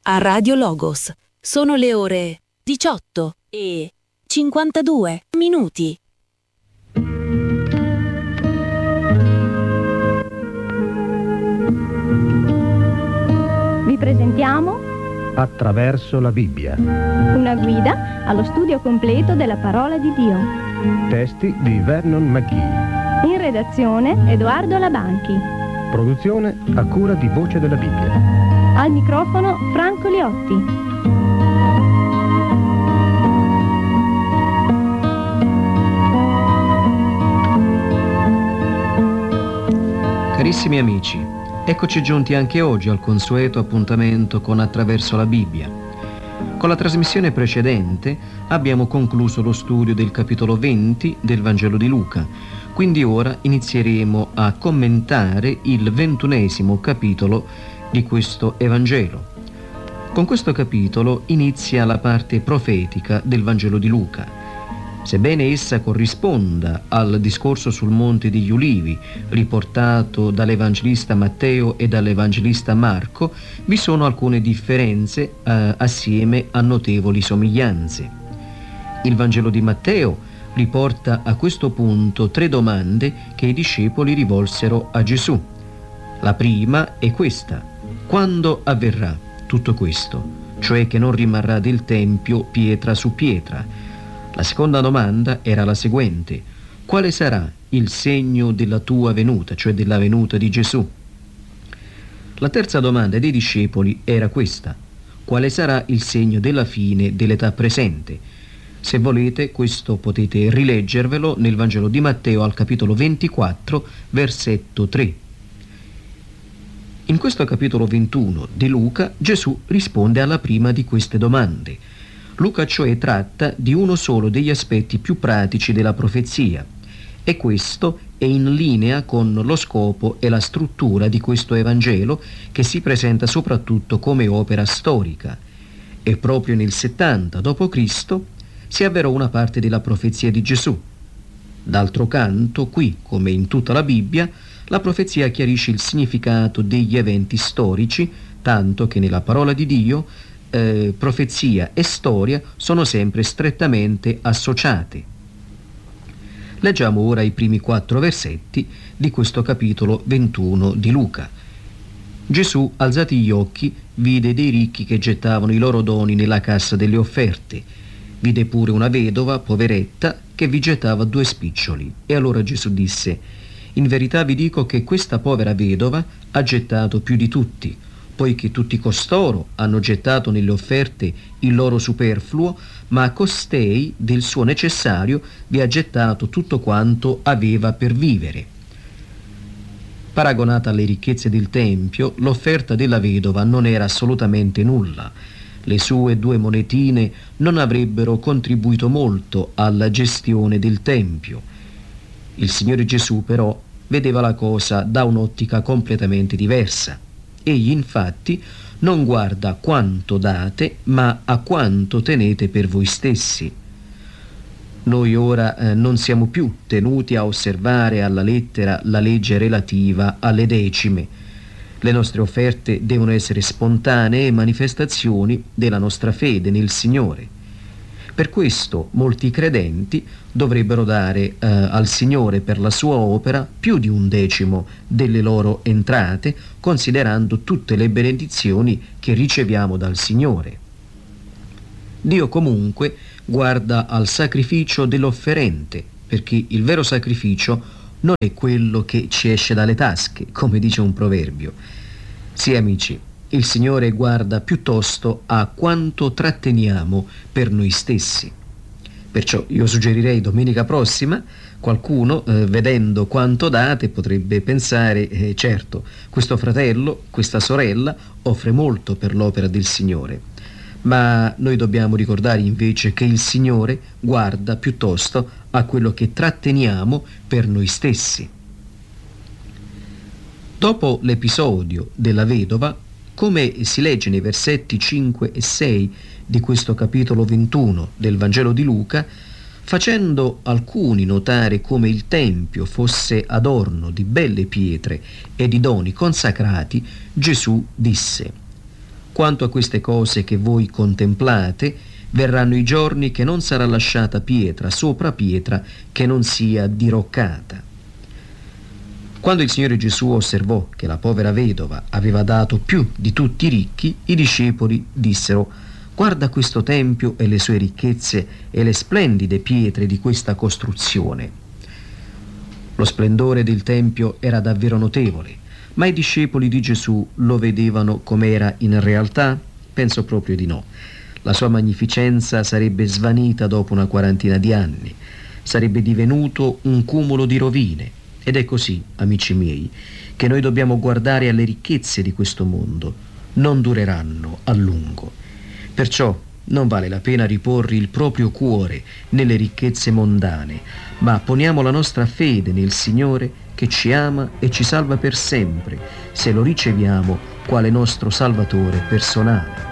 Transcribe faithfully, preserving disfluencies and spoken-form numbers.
a Radio Logos. Sono le ore diciotto e cinquantadue minuti. Vi presentiamo Attraverso la Bibbia, una guida allo studio completo della parola di Dio. testi di Vernon McGee, In redazione Edoardo Labanchi. produzione a cura di Voce della Bibbia. Al microfono Franco Liotti. Carissimi amici, eccoci giunti anche oggi al consueto appuntamento con Attraverso la Bibbia. Con la trasmissione precedente abbiamo concluso lo studio del capitolo venti del Vangelo di Luca, quindi ora inizieremo a commentare il ventunesimo capitolo di questo Evangelo. Con questo capitolo inizia la parte profetica del Vangelo di Luca. Sebbene essa corrisponda al discorso sul Monte degli Ulivi, riportato dall'Evangelista Matteo e dall'Evangelista Marco, vi sono alcune differenze eh, assieme a notevoli somiglianze. Il Vangelo di Matteo riporta a questo punto tre domande che i discepoli rivolsero a Gesù. La prima è questa: quando avverrà tutto questo? Cioè che non rimarrà del Tempio pietra su pietra. La seconda domanda era la seguente: quale sarà il segno della tua venuta, cioè della venuta di Gesù? La terza domanda dei discepoli era questa: quale sarà il segno della fine dell'età presente? Se volete, questo potete rileggervelo nel Vangelo di Matteo al capitolo ventiquattro, versetto tre. In questo capitolo ventuno di Luca, Gesù risponde alla prima di queste domande. Luca cioè tratta di uno solo degli aspetti più pratici della profezia, e questo è in linea con lo scopo e la struttura di questo Evangelo, che si presenta soprattutto come opera storica. E proprio nel settanta dopo Cristo si avverò una parte della profezia di Gesù. D'altro canto, qui, come in tutta la Bibbia, la profezia chiarisce il significato degli eventi storici, tanto che nella parola di Dio Eh, profezia e storia sono sempre strettamente associate. Leggiamo ora i primi quattro versetti di questo capitolo ventuno di Luca. Gesù, alzati gli occhi, vide dei ricchi che gettavano i loro doni nella cassa delle offerte. Vide pure una vedova, poveretta, che vi gettava due spiccioli. E allora Gesù disse: in verità vi dico che questa povera vedova ha gettato più di tutti, poiché tutti costoro hanno gettato nelle offerte il loro superfluo, ma costei del suo necessario vi ha gettato tutto quanto aveva per vivere. Paragonata alle ricchezze del Tempio, l'offerta della vedova non era assolutamente nulla. Le sue due monetine non avrebbero contribuito molto alla gestione del Tempio. Il Signore Gesù però vedeva la cosa da un'ottica completamente diversa. Egli infatti non guarda quanto date, ma a quanto tenete per voi stessi. Noi ora eh, non siamo più tenuti a osservare alla lettera la legge relativa alle decime. Le nostre offerte devono essere spontanee manifestazioni della nostra fede nel Signore. Per questo molti credenti dovrebbero dare eh, al Signore per la sua opera più di un decimo delle loro entrate, considerando tutte le benedizioni che riceviamo dal Signore. Dio comunque guarda al sacrificio dell'offerente, perché il vero sacrificio non è quello che ci esce dalle tasche, come dice un proverbio. Sì, amici, il Signore guarda piuttosto a quanto tratteniamo per noi stessi. Perciò io suggerirei domenica prossima, qualcuno eh, vedendo quanto date potrebbe pensare eh, certo, questo fratello, questa sorella offre molto per l'opera del Signore. Ma noi dobbiamo ricordare invece che il Signore guarda piuttosto a quello che tratteniamo per noi stessi. Dopo l'episodio della vedova, come si legge nei versetti cinque e sei di questo capitolo ventuno del Vangelo di Luca, facendo alcuni notare come il Tempio fosse adorno di belle pietre e di doni consacrati, Gesù disse: Quanto a queste cose che voi contemplate, verranno i giorni che non sarà lasciata pietra sopra pietra che non sia diroccata. Quando il Signore Gesù osservò che la povera vedova aveva dato più di tutti i ricchi, i discepoli dissero: «Guarda questo tempio e le sue ricchezze e le splendide pietre di questa costruzione». Lo splendore del tempio era davvero notevole, ma i discepoli di Gesù lo vedevano com'era in realtà? Penso proprio di no. La sua magnificenza sarebbe svanita dopo una quarantina di anni, sarebbe divenuto un cumulo di rovine. Ed è così, amici miei, che noi dobbiamo guardare alle ricchezze di questo mondo. Non dureranno a lungo. Perciò non vale la pena riporre il proprio cuore nelle ricchezze mondane, ma poniamo la nostra fede nel Signore che ci ama e ci salva per sempre, se lo riceviamo quale nostro Salvatore personale.